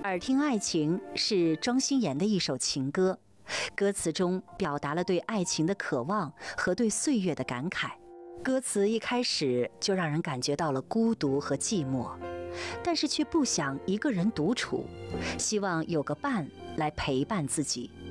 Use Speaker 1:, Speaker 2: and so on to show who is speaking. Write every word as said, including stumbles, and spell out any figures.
Speaker 1: 耳听爱情是庄心妍的一首情歌，歌词中表达了对爱情的渴望和对岁月的感慨。歌词一开始就让人感觉到了孤独和寂寞，但是却不想一个人独处，希望有个伴来陪伴自己。